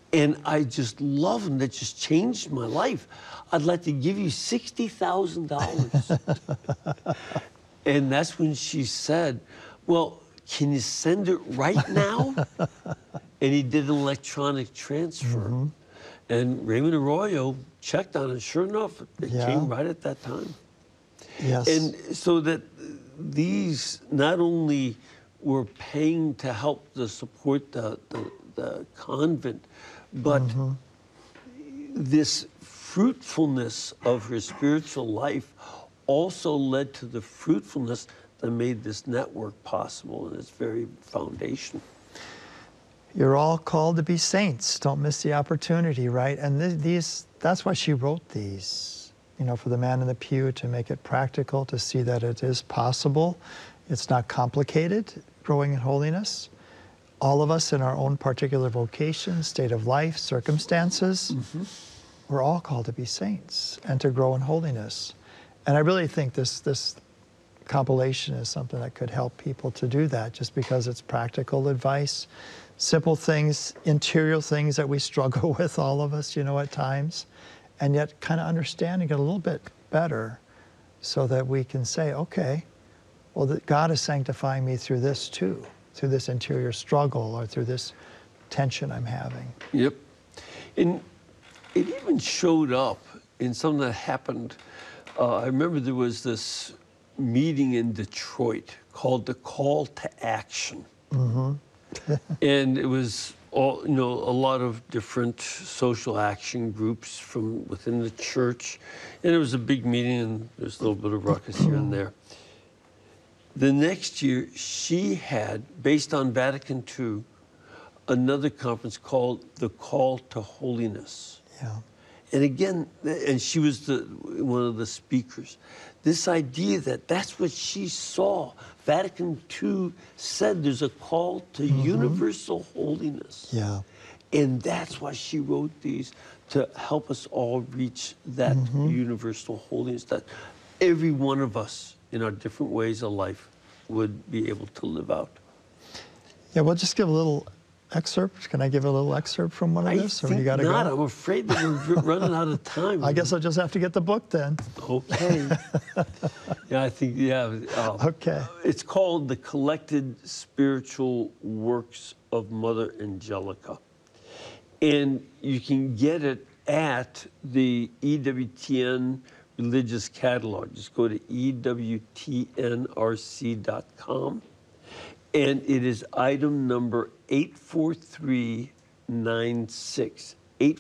And I just love them. That just changed my life. I'd like to give you $60,000. And that's when she said, well, can you send it right now? And he did an electronic transfer. And Raymond Arroyo checked on it. Sure enough, it came right at that time. Yes. And so that these not only were paying to help to support the convent, but this fruitfulness of her spiritual life also led to the fruitfulness that made this network possible in its very foundation. You're all called to be saints. Don't miss the opportunity, right? And that's why she wrote these, you know, for the man in the pew, to make it practical, to see that it is possible. It's not complicated, growing in holiness. All of us in our own particular vocation, state of life, circumstances, we're all called to be saints and to grow in holiness. And I really think this compilation is something that could help people to do that, just because it's practical advice, simple things, interior things that we struggle with, all of us, you know, at times, and yet kind of understanding it a little bit better so that we can say, okay, well, God is sanctifying me through this too, through this interior struggle or through this tension I'm having. Yep. And it even showed up in something that happened. I remember there was this meeting in Detroit called the Call to Action. And it was all, you know, a lot of different social action groups from within the church. And it was a big meeting, and there's a little bit of ruckus here and there. The next year, she had, based on Vatican II, another conference called the Call to Holiness. Yeah. And again, and she was one of the speakers. This idea that that's what she saw. Vatican II said there's a call to universal holiness. Yeah. And that's why she wrote these, to help us all reach that universal holiness that every one of us in our different ways of life would be able to live out. Yeah, we'll just give a little excerpt. Can I give a little excerpt from one of this? I think you gotta not. go? I'm afraid that we're running out of time. I guess I'll just have to get the book then. Okay. Yeah, I think, Okay. It's called The Collected Spiritual Works of Mother Angelica. And you can get it at the EWTN Religious Catalog. Just go to EWTNRC.com. And it is item number 84396.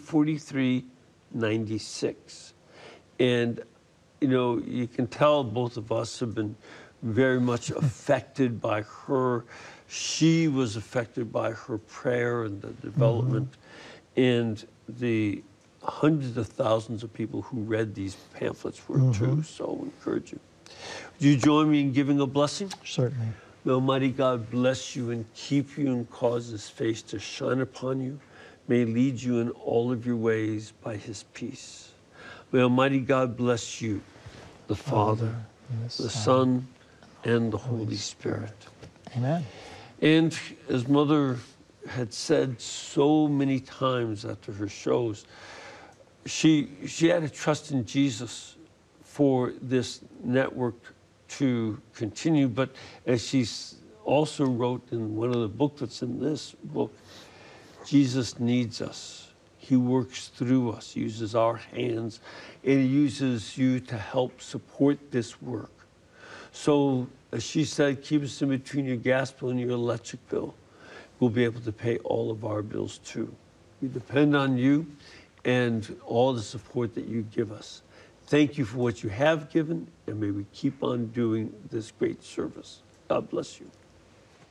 84396. And, you know, you can tell both of us have been very much affected by her. She was affected by her prayer and the development. And the hundreds of thousands of people who read these pamphlets were too. So I encourage you. Would you join me in giving a blessing? Certainly. May Almighty God bless you and keep you and cause His face to shine upon you. May He lead you in all of your ways by His peace. May Almighty God bless you, the Father, the Son, and the Holy Spirit. Amen. And as Mother had said so many times after her shows, she had to trust in Jesus for this network to continue. But as she also wrote in one of the booklets in this book, Jesus needs us. He works through us, uses our hands, and He uses you to help support this work. So, as she said, keep us in between your gas bill and your electric bill. We'll be able to pay all of our bills too. We depend on you and all the support that you give us. Thank you for what you have given, and may we keep on doing this great service. God bless you.